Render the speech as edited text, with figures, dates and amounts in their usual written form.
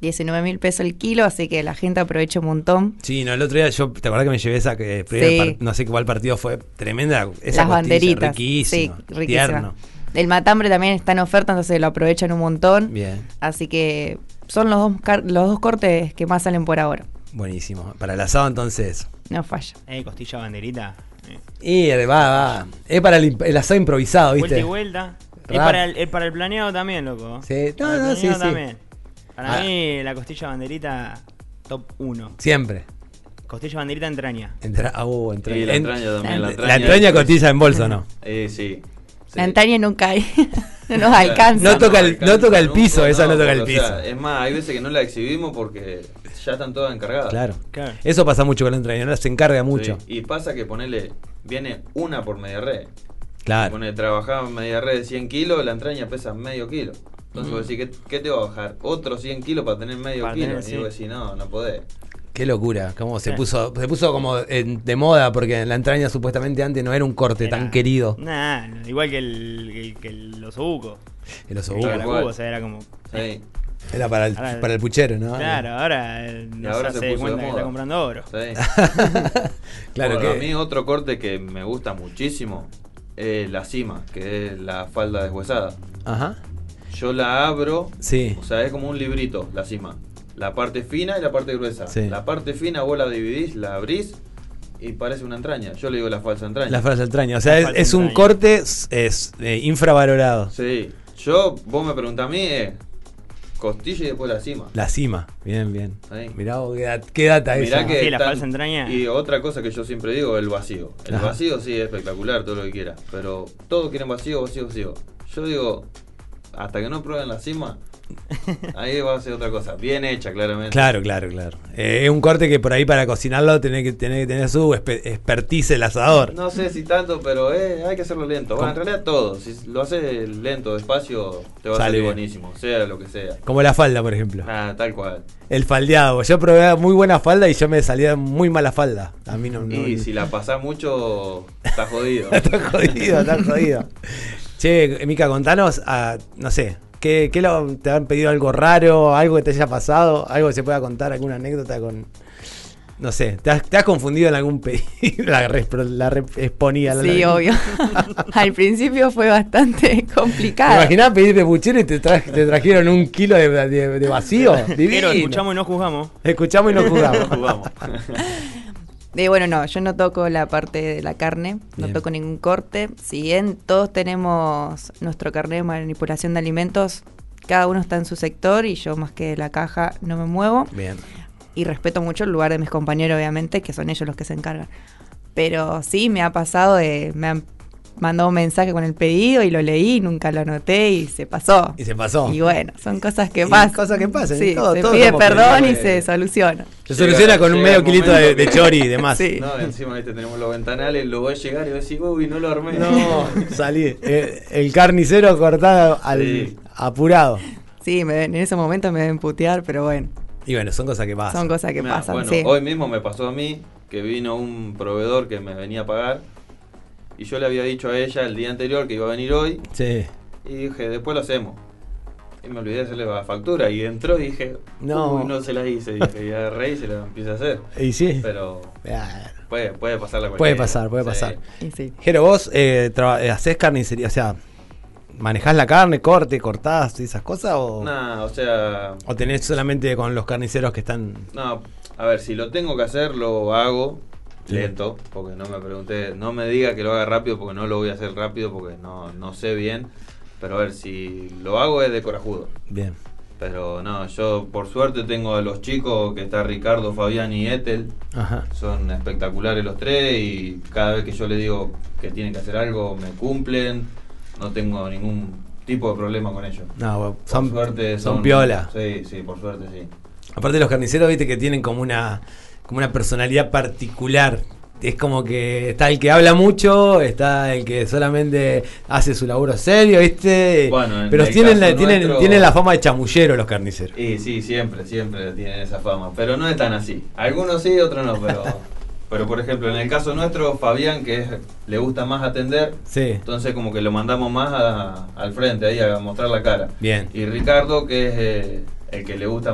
19.000 pesos el kilo, así que la gente aprovecha un montón. Sí, no, el otro día ¿te acordás que me llevé esa que no sé cuál partido fue? Tremenda, esa las banderitas. Riquísimo, sí, riquísima. Tierno. El matambre también está en oferta, entonces lo aprovechan un montón. Bien. Así que son los dos cortes que más salen por ahora. Buenísimo. Para el asado entonces. No falla. Costilla banderita. Y va. Es para el asado improvisado, ¿viste? Vuelta y vuelta. Es para el planeado también, loco. Sí, sí. También. Para mí, la costilla banderita, top 1. Siempre. Costilla banderita entraña. Entraña. Sí, la entraña también. La entraña costilla en bolso, ¿no? Sí. La entraña nunca hay. No nos alcanza. No toca el piso, nunca, esa no toca el o piso. sea, es más, hay veces que no la exhibimos porque ya están todas encargadas. Claro. Eso pasa mucho con la entraña, no se encarga mucho. Sí. Y pasa que viene una por media red. Claro. Trabajaba media red de 100 kilos, la entraña pesa medio kilo. Entonces vos decís, ¿qué te va a bajar? ¿Otros 100 kilos para tener medio kilo? Y vos decís, no podés. Qué locura, cómo se puso como de moda, porque en la entraña supuestamente antes no era un corte tan querido. Igual que el osobuco. El osobuco. O sea, era como... Sí. Era para el puchero, ¿no? Claro, ahora se da cuenta que está comprando oro. Sí. Claro. A mí otro corte que me gusta muchísimo es la cima, que es la falda deshuesada. Ajá. Yo la abro, sí. O sea, es como un librito la cima. La parte fina y la parte gruesa. Sí. La parte fina vos la dividís, la abrís y parece una entraña. Yo le digo la falsa entraña. La falsa entraña. O sea, es un corte infravalorado. Sí. Vos me preguntás a mí, costilla y después la cima. La cima, bien. Ahí. Mirá vos, qué data Mirá esa. que la falsa entraña. Y otra cosa que yo siempre digo, el vacío. El Ajá. vacío sí es espectacular, todo lo que quiera. Pero todos quieren vacío. Yo digo, hasta que no prueben la cima, ahí va a ser otra cosa. Bien hecha, claramente. Claro. Es un corte que por ahí para cocinarlo tenés que tener su expertise el asador. No sé si tanto, pero hay que hacerlo lento. Bueno, en realidad todo. Si lo haces lento, despacio, te va a salir buenísimo, sea lo que sea. Como la falda, por ejemplo. Tal cual. El faldeado. Yo probé muy buena falda y yo me salía muy mala falda. A mí no. Y si la pasás mucho, estás jodido. Estás jodido. Che, Mica, contanos, no sé, ¿qué te han pedido algo raro, algo que te haya pasado, algo que se pueda contar, alguna anécdota con... No sé, ¿te has confundido en algún pedido? la exponía. Sí, obvio. Al principio fue bastante complicado. ¿Te imaginás pedirte puchero y te trajeron 1 kilo de vacío? Pero escuchamos y no juzgamos. Jugamos. Bueno, no, yo no toco la parte de la carne, no toco ningún corte. Si bien todos tenemos nuestro carnet de manipulación de alimentos, cada uno está en su sector y yo más que de la caja no me muevo. Bien. Y respeto mucho el lugar de mis compañeros, obviamente, que son ellos los que se encargan. Pero sí, me ha pasado me han mandado un mensaje con el pedido y lo leí, nunca lo anoté y se pasó. Y bueno, son cosas que pasan. Sí, se pide perdón y se soluciona. Se soluciona con un medio kilito de chori y demás. Sí. No, encima tenemos los ventanales, lo voy a llegar y voy a decir, uy, no lo armé. No, salí. El carnicero cortado apurado. Sí, en ese momento me deben putear, pero bueno. Y bueno, son cosas que pasan. Bueno, sí. Hoy mismo me pasó a mí que vino un proveedor que me venía a pagar y yo le había dicho a ella el día anterior que iba a venir hoy. Sí. Y dije, después lo hacemos. Y me olvidé de hacerle la factura y entró y dije, no se la hice. Dije, y agarré y se la empieza a hacer. Y sí. Pero puede pasarla cualquiera. Puede pasar. Sí. Jero, vos hacés carnicería, o sea, ¿manejás la carne, cortás y esas cosas? No, o sea... ¿O tenés solamente con los carniceros que están...? No, a ver, si lo tengo que hacer, lo hago lento, porque no me diga que lo haga rápido, porque no lo voy a hacer rápido, porque no sé bien. Pero a ver, si lo hago es de corajudo. Bien. Pero no, yo por suerte tengo a los chicos, que está Ricardo, Fabián y Ethel. Ajá. Son espectaculares los tres y cada vez que yo les digo que tienen que hacer algo, me cumplen. No tengo ningún tipo de problema con ellos. No, por suerte son piola. Sí, por suerte sí. Aparte los carniceros, viste que tienen como una personalidad particular. Es como que está el que habla mucho, está el que solamente hace su laburo serio, ¿viste? Bueno, pero tienen la fama de chamullero los carniceros. Y sí, siempre tienen esa fama. Pero no es tan así. Algunos sí, otros no, pero por ejemplo, en el caso nuestro, Fabián, que le gusta más atender, sí. Entonces como que lo mandamos más al frente, ahí a mostrar la cara. Bien. Y Ricardo, que es el que le gusta